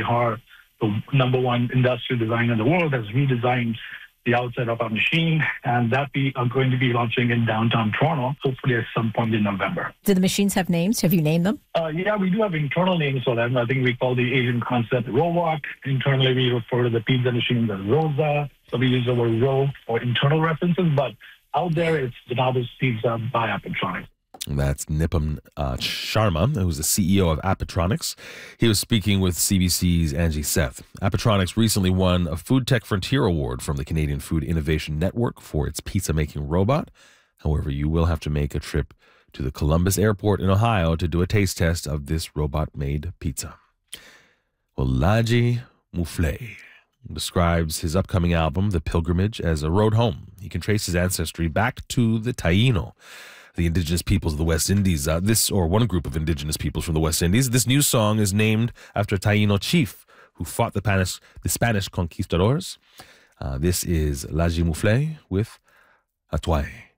Tihar, the number one industrial designer in the world, has redesigned the outside of our machine, and that we are going to be launching in downtown Toronto, hopefully at some point in November. Do the machines have names? Have you named them? Yeah, we do have internal names for them. I think we call the Asian concept Rowoc. Internally, we refer to the pizza machines as Rosa. So we use the word Ro for internal references, but out there, it's Donatos Pizza by Appatronics. That's Nipam Sharma, who's the CEO of Appatronics. He was speaking with CBC's Angie Seth. Appatronics recently won a Food Tech Frontier Award from the Canadian Food Innovation Network for its pizza-making robot. However, you will have to make a trip to the Columbus Airport in Ohio to do a taste test of this robot-made pizza. Well, Ladji Mouflé describes his upcoming album, The Pilgrimage, as a road home. He can trace his ancestry back to the Taino, the indigenous peoples of the West Indies. One group of indigenous peoples from the West Indies. This new song is named after a Taino chief who fought the Spanish conquistadors. This is Ladji Mouflé with Atwaye.